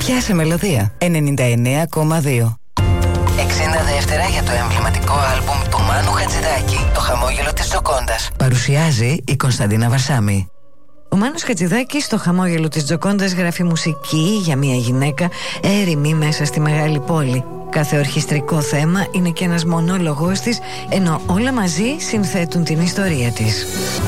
Πιάσε μελωδία. 99,2. 60 δεύτερα για το εμβληματικό άλμπουμ του Μάνου Χατζηδάκη, το χαμόγελο της Τζοκόντας. Παρουσιάζει η Κωνσταντίνα Βαρσάμη. Ο Μάνος Χατζηδάκης στο χαμόγελο της Τζοκόντας γράφει μουσική για μια γυναίκα έρημη μέσα στη μεγάλη πόλη. Κάθε ορχιστρικό θέμα είναι και ένας μονόλογος της, ενώ όλα μαζί συνθέτουν την ιστορία της.